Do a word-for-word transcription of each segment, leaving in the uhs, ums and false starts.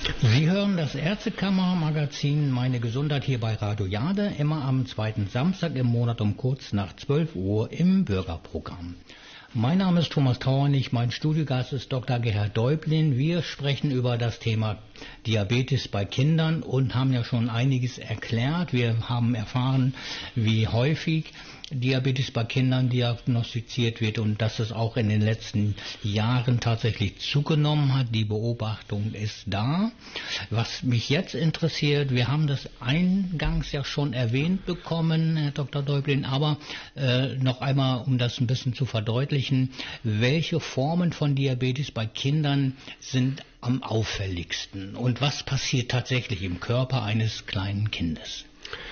Sie hören das Ärztekammer-Magazin Meine Gesundheit hier bei Radio Jade, immer am zweiten Samstag im Monat um kurz nach zwölf Uhr im Bürgerprogramm. Mein Name ist Thomas Tauernig, mein Studiogast ist Doktor Gerhard Deublin. Wir sprechen über das Thema Diabetes bei Kindern und haben ja schon einiges erklärt. Wir haben erfahren, wie häufig Diabetes bei Kindern diagnostiziert wird und dass es auch in den letzten Jahren tatsächlich zugenommen hat. Die Beobachtung ist da. Was mich jetzt interessiert, wir haben das eingangs ja schon erwähnt bekommen, Herr Doktor Deublin, aber äh, noch einmal, um das ein bisschen zu verdeutlichen, welche Formen von Diabetes bei Kindern sind am auffälligsten und was passiert tatsächlich im Körper eines kleinen Kindes?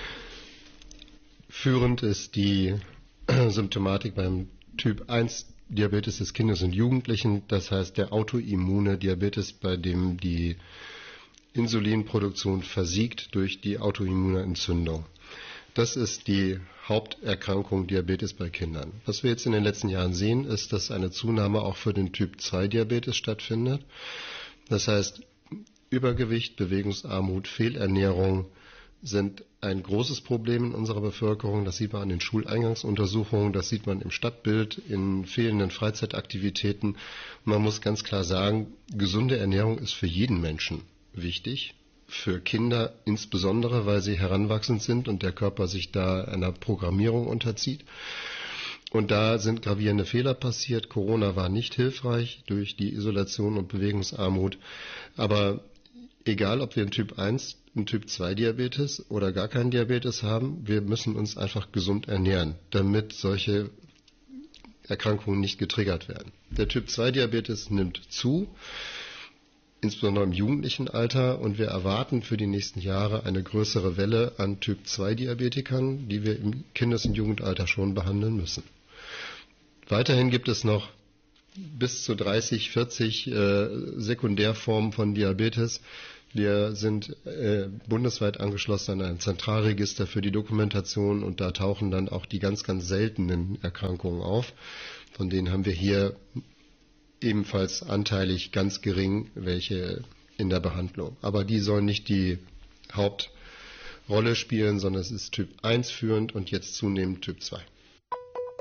Führend ist die Symptomatik beim Typ eins Diabetes des Kindes und Jugendlichen, das heißt der autoimmune Diabetes, bei dem die Insulinproduktion versiegt durch die autoimmune Entzündung. Das ist die Haupterkrankung Diabetes bei Kindern. Was wir jetzt in den letzten Jahren sehen, ist, dass eine Zunahme auch für den Typ zwei Diabetes stattfindet. Das heißt, Übergewicht, Bewegungsarmut, Fehlernährung sind ein großes Problem in unserer Bevölkerung. Das sieht man an den Schuleingangsuntersuchungen, das sieht man im Stadtbild, in fehlenden Freizeitaktivitäten. Und man muss ganz klar sagen, gesunde Ernährung ist für jeden Menschen wichtig. Für Kinder insbesondere, weil sie heranwachsend sind und der Körper sich da einer Programmierung unterzieht. Und da sind gravierende Fehler passiert. Corona war nicht hilfreich durch die Isolation und Bewegungsarmut. Aber egal, ob wir einen Typ eins, einen Typ zwei Diabetes oder gar keinen Diabetes haben, wir müssen uns einfach gesund ernähren, damit solche Erkrankungen nicht getriggert werden. Der Typ zwei Diabetes nimmt zu, insbesondere im jugendlichen Alter, und wir erwarten für die nächsten Jahre eine größere Welle an Typ zwei Diabetikern, die wir im Kindes- und Jugendalter schon behandeln müssen. Weiterhin gibt es noch bis zu dreißig, vierzig äh, Sekundärformen von Diabetes. Wir sind äh, bundesweit angeschlossen an ein Zentralregister für die Dokumentation und da tauchen dann auch die ganz, ganz seltenen Erkrankungen auf. Von denen haben wir hier ebenfalls anteilig ganz gering welche in der Behandlung. Aber die sollen nicht die Hauptrolle spielen, sondern es ist Typ eins führend und jetzt zunehmend Typ zwei.